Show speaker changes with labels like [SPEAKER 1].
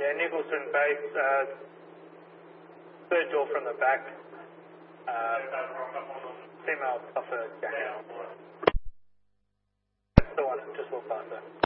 [SPEAKER 1] Yeah, Nicholson base, third door from the back. Female puffer jacket. That's the one, just walk past her.